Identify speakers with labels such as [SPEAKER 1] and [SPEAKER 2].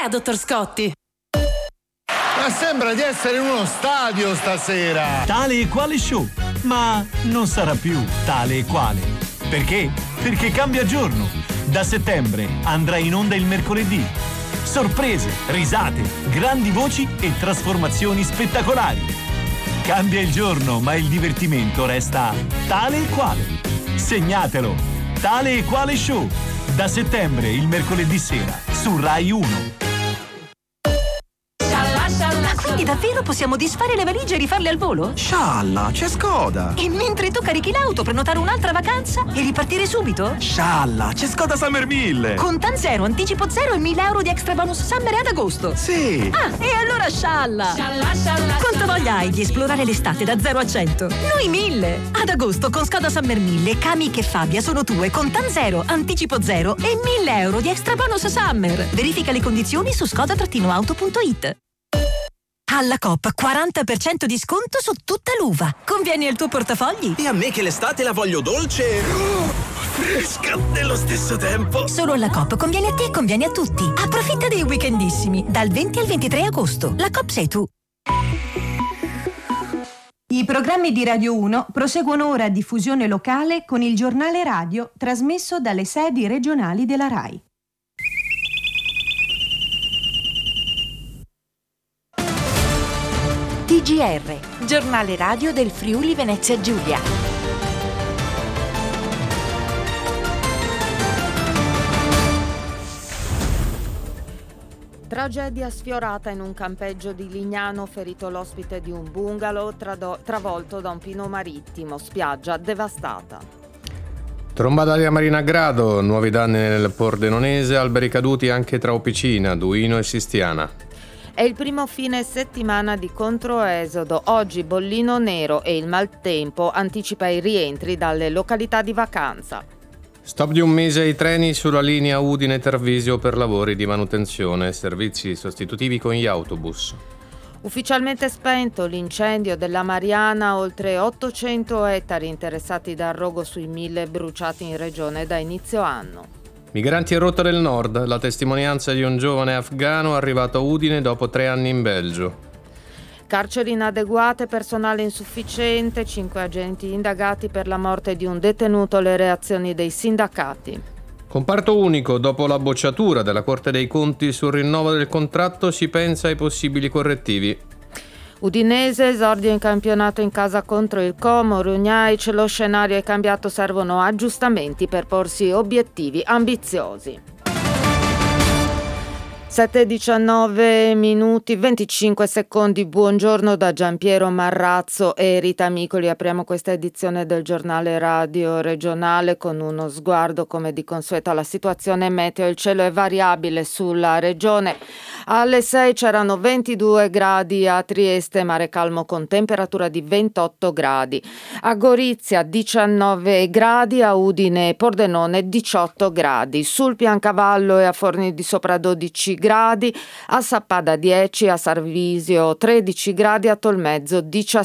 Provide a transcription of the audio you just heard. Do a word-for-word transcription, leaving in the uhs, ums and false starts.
[SPEAKER 1] ha, dottor Scotti?
[SPEAKER 2] Ma sembra di essere in uno stadio stasera.
[SPEAKER 3] Tale e quale show, ma non sarà più tale e quale. Perché? Perché cambia giorno. Da settembre andrà in onda il mercoledì. Sorprese, risate, grandi voci e trasformazioni spettacolari. Cambia il giorno, ma il divertimento resta tale e quale. Segnatelo. Tale e quale show. Da settembre, il mercoledì sera, su Rai uno.
[SPEAKER 1] Quindi davvero possiamo disfare le valigie e rifarle al volo?
[SPEAKER 4] Scialla, c'è Skoda!
[SPEAKER 1] E mentre tu carichi l'auto, prenotare un'altra vacanza e ripartire subito?
[SPEAKER 4] Scialla, c'è Skoda Summer mille!
[SPEAKER 1] Con Tan Zero, anticipo zero e mille euro di extra bonus Summer ad agosto!
[SPEAKER 4] Sì!
[SPEAKER 1] Ah, e allora scialla! Scialla, scialla! Quanta voglia hai di esplorare l'estate da zero a cento? Noi mille! Ad agosto con Skoda Summer mille, Kamiq e Fabia sono tue con Tan Zero, anticipo zero e mille euro di extra bonus Summer! Verifica le condizioni su skoda auto punto it. Alla Coop quaranta per cento di sconto su tutta l'uva. Convieni al tuo portafogli?
[SPEAKER 5] E a me che l'estate la voglio dolce, oh, fresca nello stesso tempo.
[SPEAKER 1] Solo alla Coop conviene a te e conviene a tutti. Approfitta dei weekendissimi dal venti al ventitré agosto. La Coop sei tu.
[SPEAKER 6] I programmi di Radio uno proseguono ora a diffusione locale con il giornale radio trasmesso dalle sedi regionali della RAI.
[SPEAKER 7] T G R, giornale radio del Friuli Venezia Giulia.
[SPEAKER 8] Tragedia sfiorata in un campeggio di Lignano, ferito l'ospite di un bungalow trado- travolto da un pino marittimo, spiaggia devastata.
[SPEAKER 9] Trombata d'aria marina a Grado, nuovi danni nel Pordenonese, alberi caduti anche tra Opicina, Duino e Sistiana.
[SPEAKER 8] È il primo fine settimana di controesodo. Oggi bollino nero e il maltempo anticipa i rientri dalle località di vacanza.
[SPEAKER 9] Stop di un mese ai treni sulla linea Udine-Tarvisio per lavori di manutenzione, servizi sostitutivi con gli autobus.
[SPEAKER 8] Ufficialmente spento l'incendio della Mariana, oltre ottocento ettari interessati dal rogo sui mille bruciati in regione da inizio anno.
[SPEAKER 9] Migranti in rotta del nord, la testimonianza di un giovane afghano arrivato a Udine dopo tre anni in Belgio.
[SPEAKER 8] Carceri inadeguate, personale insufficiente, cinque agenti indagati per la morte di un detenuto, le reazioni dei sindacati.
[SPEAKER 9] Comparto unico, dopo la bocciatura della Corte dei Conti sul rinnovo del contratto si pensa ai possibili correttivi.
[SPEAKER 8] Udinese, esordio in campionato in casa contro il Como, Rugnaic, lo scenario è cambiato, servono aggiustamenti per porsi obiettivi ambiziosi. sette e diciannove minuti venticinque secondi, buongiorno da Giampiero Marrazzo e Rita Micoli. Apriamo questa edizione del giornale radio regionale con uno sguardo come di consueto alla situazione meteo. Il cielo è variabile sulla regione. Alle sei c'erano ventidue gradi a Trieste, mare calmo con temperatura di ventotto gradi. A Gorizia diciannove gradi, a Udine e Pordenone diciotto gradi. Sul Piancavallo e a Forni di Sopra dodici gradi, a Sappada dieci, a Sarvisio tredici gradi, a Tolmezzo diciassette